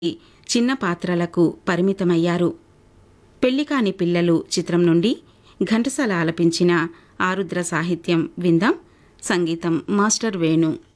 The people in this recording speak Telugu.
చిన్న పాత్రలకు పరిమితమయ్యారు. పెళ్లికాని పిల్లలు చిత్రం నుండి ఘంటసాల ఆలపించిన ఆరుద్ర సాహిత్యం విందాం. సంగీతం మాస్టర్ వేణు.